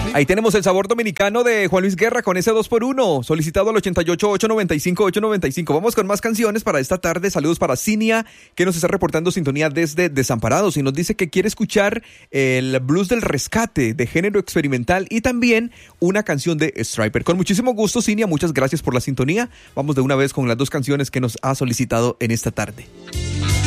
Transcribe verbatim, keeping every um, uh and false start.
Ahí tenemos el sabor dominicano de Juan Luis Guerra con ese dos por uno, solicitado al ochenta y ocho, ochocientos noventa y cinco, ochocientos noventa y cinco. Vamos con más canciones para esta tarde. Saludos para Cinia, que nos está reportando sintonía desde Desamparados y nos dice que quiere escuchar el blues del rescate de género experimental y también una canción de Striper. Con muchísimo gusto, Cinia, muchas gracias por la sintonía. Vamos de una vez con las dos canciones que nos ha solicitado en esta tarde.